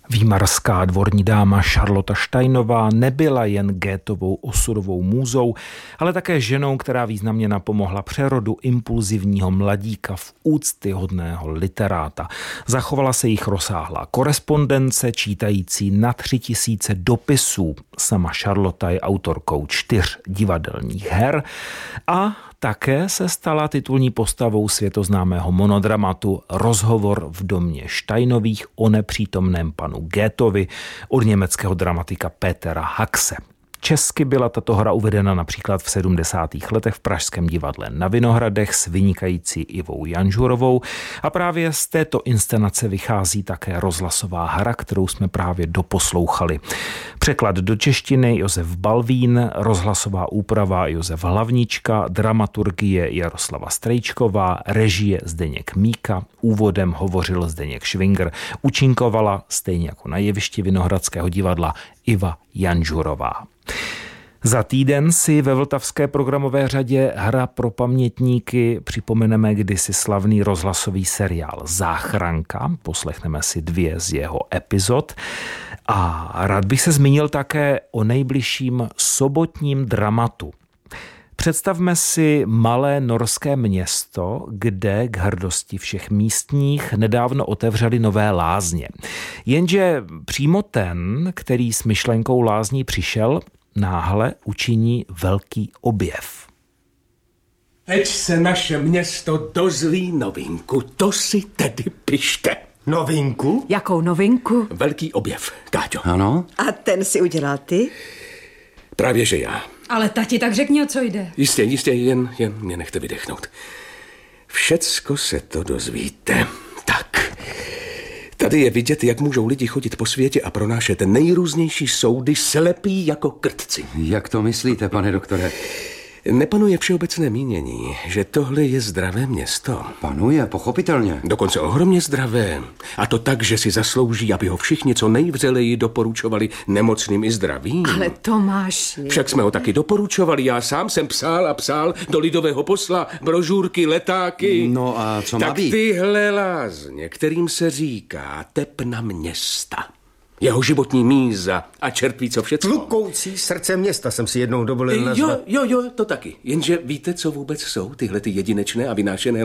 Výmarská dvorní dáma Charlotte Steinová nebyla jen Goethevou osudovou můzou, ale také ženou, která významně napomohla přerodu impulzivního mladíka v úctyhodného literáta. Zachovala se jich rozsáhlá korespondence, čítající na 3000 dopisů. Sama Charlotte je autorkou 4 divadelních her a také se stala titulní postavou světoznámého monodramatu Rozhovor v domě Steinových o nepřítomném panu Goethevi od německého dramatika Petera Haxe. Česky byla tato hra uvedena například v 70. letech v pražském divadle Na Vinohradech s vynikající Ivou Janžurovou a právě z této inscenace vychází také rozhlasová hra, kterou jsme právě doposlouchali. Překlad do češtiny Josef Balvín, rozhlasová úprava Josef Hlavnička, dramaturgie Jaroslava Strejčková, režie Zdeněk Míka, úvodem hovořil Zdeněk Švingr, účinkovala stejně jako na jevišti Vinohradského divadla Iva Janžurová. Za týden si ve vltavské programové řadě Hra pro pamětníky připomeneme kdysi slavný rozhlasový seriál Záchranka. Poslechneme si 2 z jeho epizod. A rád bych se zmínil také o nejbližším sobotním dramatu. Představme si malé norské město, kde k hrdosti všech místních nedávno otevřeli nové lázně. Jenže přímo ten, který s myšlenkou lázní přišel, náhle učiní velký objev. Teď se naše město dozví novinku, to si tedy pište. Novinku? Jakou novinku? Velký objev, Káťo. Ano. A ten si udělal ty? Právě že já. Ale tati, tak řekni, o co jde. Jistě, jen mě nechte vydechnout. Všecko se to dozvíte. Tak, tady je vidět, jak můžou lidi chodit po světě a pronášet nejrůznější soudy slepí jako krtci. Jak to myslíte, pane doktore? Nepanuje všeobecné mínění, že tohle je zdravé město. Panuje, pochopitelně. Dokonce ohromně zdravé. A to tak, že si zaslouží, aby ho všichni co nejvřeleji doporučovali nemocným i zdravým. Ale Tomáši... Však jsme ho taky doporučovali. Já sám jsem psal do Lidového posla brožurky, letáky. No a co má tak být? tyhle lázně, kterým se říká tepna města. Jeho životní míza a čert ví co všecko. Tlukoucí srdce města jsem si jednou dovolil nazvat. Jo, to taky. Jenže víte, co vůbec jsou tyhle ty jedinečné a vynášené